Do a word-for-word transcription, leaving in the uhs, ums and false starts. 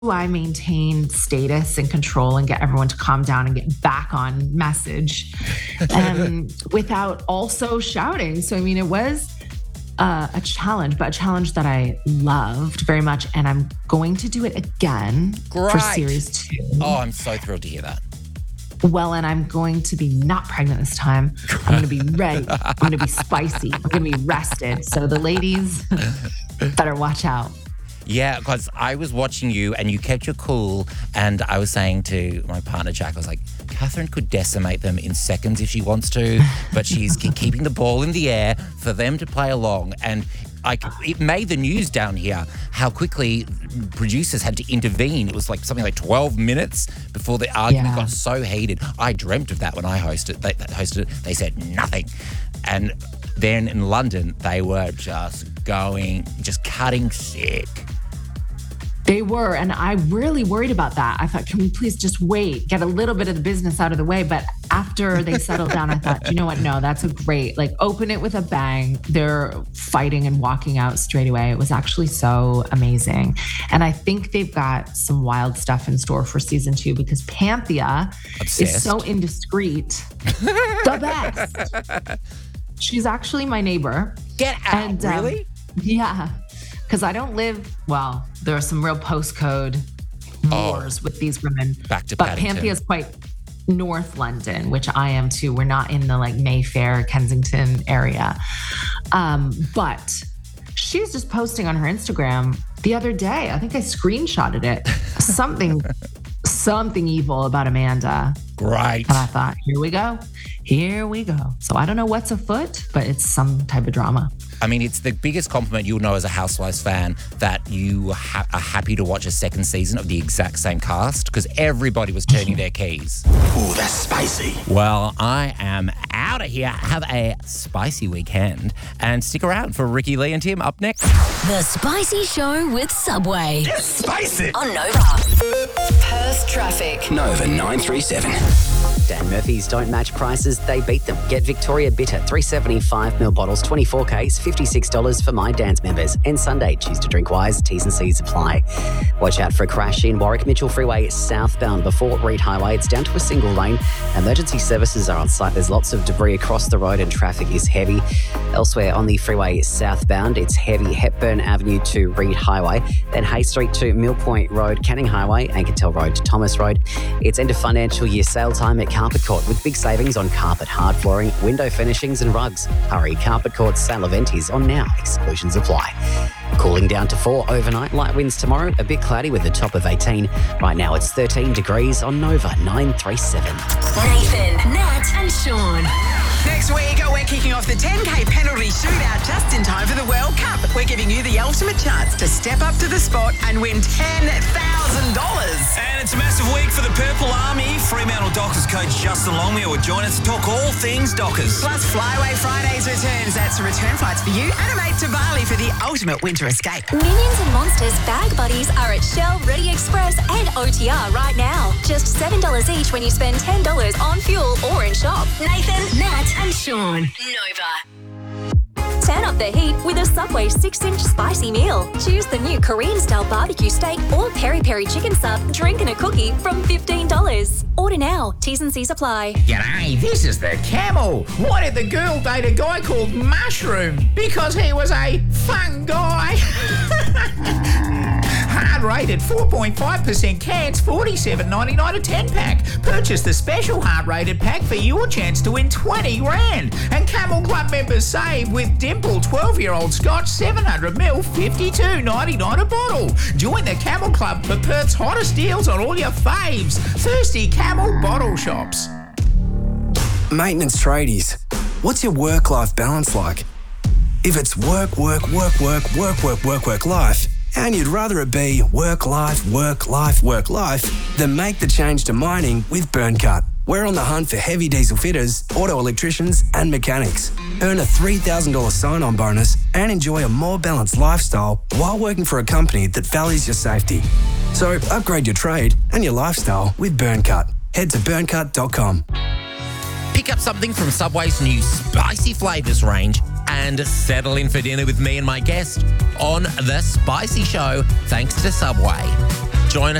I maintain status and control and get everyone to calm down and get back on message um, without also shouting? So, I mean, it was uh, a challenge, but a challenge that I loved very much. And I'm going to do it again Great. for series two. Oh, I'm so thrilled to hear that. Well, and I'm going to be not pregnant this time. I'm going to be ready. I'm going to be spicy. I'm going to be rested. So the ladies better watch out. Yeah, because I was watching you and you kept your cool, and I was saying to my partner, Jack, I was like, Catherine could decimate them in seconds if she wants to, but she's keeping the ball in the air for them to play along. And I, it made the news down here how quickly producers had to intervene. It was like something like twelve minutes before the argument Yeah. got so heated. I dreamt of that when I hosted, they, they hosted it. They said nothing. And then in London, they were just going, just cutting sick. They were, and I really worried about that. I thought, can we please just wait, get a little bit of the business out of the way? But after they settled down, I thought, you know what? No, that's a great, like, open it with a bang. They're fighting and walking out straight away. It was actually so amazing. And I think they've got some wild stuff in store for season two because Panthea Obsessed. is so indiscreet. The best. She's actually my neighbor. Get out, And, um, really? Yeah. Because I don't live, well, there are some real postcode wars Oh. with these women. Back to But Paddington. Panthea is quite North London, which I am too. We're not in the like Mayfair, Kensington area. Um, but she's just posting on her Instagram the other day. I think I screenshotted it. Something, something evil about Amanda. Great. And I thought, here we go. Here we go. So I don't know what's afoot, but it's some type of drama. I mean, it's the biggest compliment you'll know as a Housewives fan that you ha- are happy to watch a second season of the exact same cast because everybody was turning their keys. Ooh, that's spicy. Well, I am out of here. Have a spicy weekend and stick around for Ricky, Lee and Tim up next. The Spicy Show with Subway That's spicy. on Nova. Perth traffic. Nova nine three seven. Dan Murphy's don't match prices, they beat them. Get Victoria Bitter, three seventy-five mil bottles, twenty-four Ks, fifty-six dollars for My Dance members. And Sunday, choose to drink wise, T's and C's apply. Watch out for a crash in Warwick Mitchell Freeway southbound before Reed Highway. It's down to a single lane. Emergency services are on site. There's lots of debris across the road and traffic is heavy. Elsewhere on the freeway southbound, it's heavy Hepburn Avenue to Reed Highway, then Hay Street to Mill Point Road, Canning Highway, Ankertel Road to Thomas Road. It's end of financial year sale time at Carpet Court with big savings on carpet, hard flooring, window furnishings and rugs. Hurry, Carpet Court's sale event is on now. Exclusions apply. Cooling down to four overnight. Light winds tomorrow, a bit cloudy with a top of eighteen. Right now it's thirteen degrees on Nova nine three seven. Nathan, Nat, and Sean. Next week, we're kicking off the ten K penalty shootout just in time for the World Cup. We're giving you the ultimate chance to step up to the spot and win ten thousand dollars. And it's a massive week for the Purple Army. Fremantle Dockers coach Justin Longmuir will join us to talk all things Dockers. Plus, Flyaway Fridays returns. That's return flights for you and a mate to Bali for the ultimate winter escape. Minions and Monsters bag buddies are at Shell, Ready Express and O T R right now. Just seven dollars each when you spend ten dollars on fuel or in shop. Nathan, Nat and Sean. Nova. Turn up the heat with a Subway six-inch spicy meal. Choose the new Korean-style barbecue steak or peri-peri chicken sub, drink and a cookie from fifteen dollars. Order now. T's and C's apply. G'day, this is the Camel. Why did the girl date a guy called Mushroom? Because he was a fun guy. Hard rated four point five percent cans, forty-seven ninety-nine a ten pack. Purchase the special hard rated pack for your chance to win twenty grand. And Camel Club members save with Dimple twelve year old Scotch seven hundred mil, fifty-two ninety-nine a bottle. Join the Camel Club for Perth's hottest deals on all your faves. Thirsty Camel bottle shops. Maintenance tradies, what's your work-life balance like? If it's work, work, work, work, work, work, work, work, life, and you'd rather it be work, life, work, life, work, life, then make the change to mining with Burncut. We're on the hunt for heavy diesel fitters, auto electricians, and mechanics. Earn a three thousand dollars sign-on bonus and enjoy a more balanced lifestyle while working for a company that values your safety. So upgrade your trade and your lifestyle with Burncut. Head to burncut dot com. Pick up something from Subway's new spicy flavours range and settle in for dinner with me and my guest on The Spicy Show, thanks to Subway. Join us